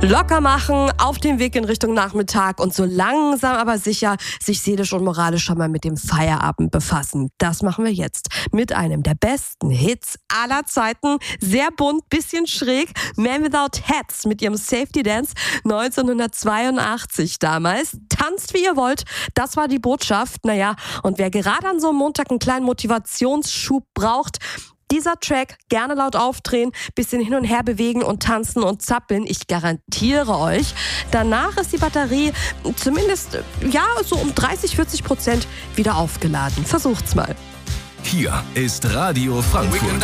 Locker machen auf dem Weg in Richtung Nachmittag und so langsam aber sicher sich seelisch und moralisch schon mal mit dem Feierabend befassen. Das machen wir jetzt mit einem der besten Hits aller Zeiten. Sehr bunt, bisschen schräg. Man Without Hats mit ihrem Safety Dance 1982 damals. Tanzt wie ihr wollt, das war die Botschaft. Naja, und wer gerade an so einem Montag einen kleinen Motivationsschub braucht, dieser Track gerne laut aufdrehen, bisschen hin und her bewegen und tanzen und zappeln. Ich garantiere euch, danach ist die Batterie zumindest so um 30-40% wieder aufgeladen. Versucht's mal. Hier ist Radio Frankfurt.